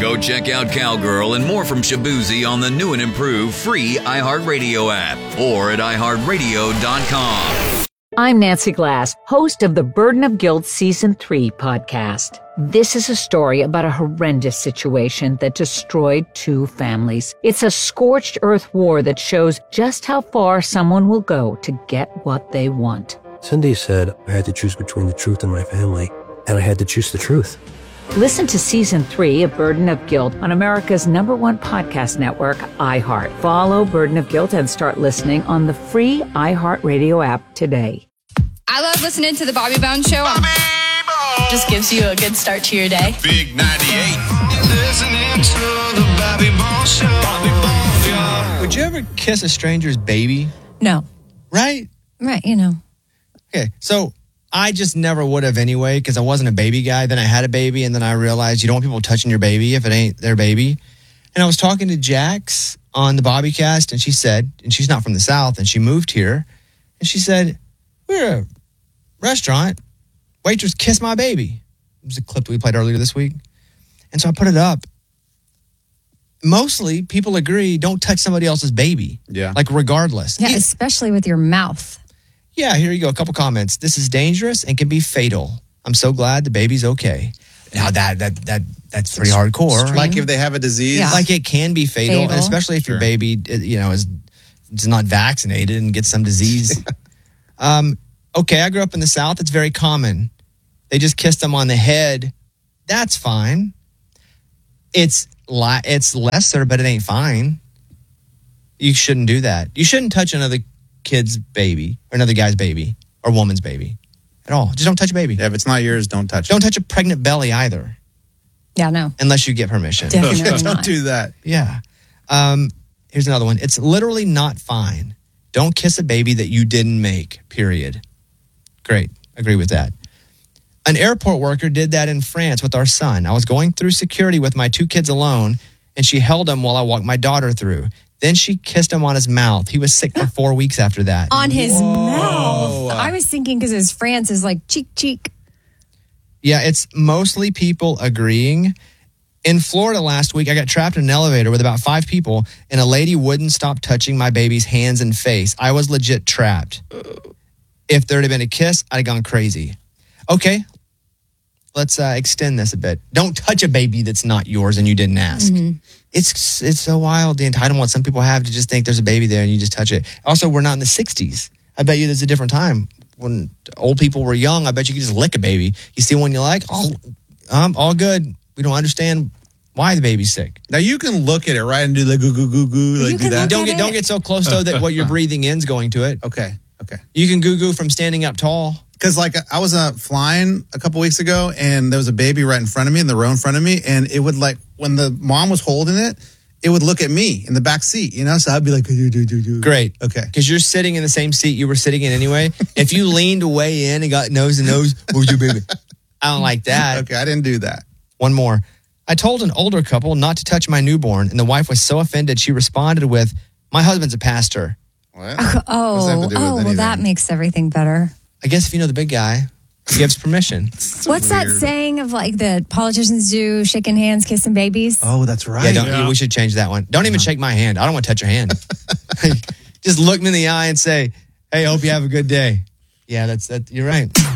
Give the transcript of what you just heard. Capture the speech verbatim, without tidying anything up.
Go check out Cowgirl and more from Shabuzi on the new and improved free iHeartRadio app or at i heart radio dot com. I'm Nancy Glass, host of the Burden of Guilt Season three podcast. This is a story about a horrendous situation that destroyed two families. It's a scorched earth war that shows just how far someone will go to get what they want. Cindy said I had to choose between the truth and my family, and I had to choose the truth. Listen to Season three of Burden of Guilt on America's number one podcast network, iHeart. Follow Burden of Guilt and start listening on the free iHeartRadio app today. I love listening to the Bobby Bones Show. Bobby Bones. Just gives you a good start to your day. Big ninety-eight. Listening to the Bobby Bones Show. Bobby Bones Show. Would you ever kiss a stranger's baby? No. Right? Right, you know. Okay, so I just never would have anyway because I wasn't a baby guy. Then I had a baby, and then I realized you don't want people touching your baby if it ain't their baby. And I was talking to Jax on the Bobbycast, and she said, and she's not from the South, and she moved here, and she said, we're a restaurant. Waitress kissed my baby. It was a clip that we played earlier this week. And so I put it up. Mostly people agree, don't touch somebody else's baby. Yeah. Like regardless. Yeah, It- especially with your mouth. Yeah, here you go. A couple comments. This is dangerous and can be fatal. I'm so glad the baby's okay. Now that that that that's pretty hardcore. Like if they have a disease. Yeah. Like it can be fatal, Fatal. and especially if your Sure. baby, uh, you know, is, is not vaccinated and gets some disease. um, okay, I grew up in the South. It's very common. They just kissed them on the head. That's fine. It's li- it's lesser, but it ain't fine. You shouldn't do that. You shouldn't touch another kid's baby or another guy's baby or woman's baby at all. Just don't touch a baby. Yeah, if it's not yours, don't touch Don't it. touch a pregnant belly either, Yeah, no. unless you get permission. Definitely don't not. do that. Yeah. Um, here's another one. It's literally not fine. Don't kiss a baby that you didn't make, period. Great. Agree with that. An airport worker did that in France with our son. I was going through security with my two kids alone, and she held him while I walked my daughter through. Then she kissed him on his mouth. He was sick for four weeks after that. On his mouth. I was thinking because his France is like cheek, cheek. Yeah, it's mostly people agreeing. In Florida last week, I got trapped in an elevator with about five people, and a lady wouldn't stop touching my baby's hands and face. I was legit trapped. If there had been a kiss, I'd have gone crazy. Okay, let's uh, extend this a bit. Don't touch a baby that's not yours and you didn't ask. Mm-hmm. It's it's so wild, the entitlement some people have to just think there's a baby there and you just touch it. Also, we're not in the sixties. I bet you there's a different time. When old people were young, I bet you could just lick a baby. You see one you like, oh, um, all good. We don't understand why the baby's sick. Now you can look at it, right, and do the goo goo goo goo, You like do can that. look Don't at get don't it. get so close though that what you're breathing in's going to it. Okay, okay. You can goo goo from standing up tall. Because like I was uh, flying a couple weeks ago, and there was a baby right in front of me in the row in front of me, and it would like when the mom was holding it, it would look at me in the back seat, you know. So I'd be like, do do do do. Great. Okay. Because you're sitting in the same seat you were sitting in anyway. If you leaned way in and got nose to nose, where's your baby? I don't like that. Okay, I didn't do that. One more. I told an older couple not to touch my newborn, and the wife was so offended she responded with, "My husband's a pastor." What? What does that have Oh, to do with oh, well, anything? that makes everything better. I guess if you know the big guy, he gives permission. What's that weird. saying of like the politicians do shaking hands, kissing babies? Oh, that's right. Yeah, don't, we should change that one. Don't even shake my hand. I don't want to touch your hand. Just look me in the eye and say, "Hey, hope you have a good day." Yeah, that's that. You're right.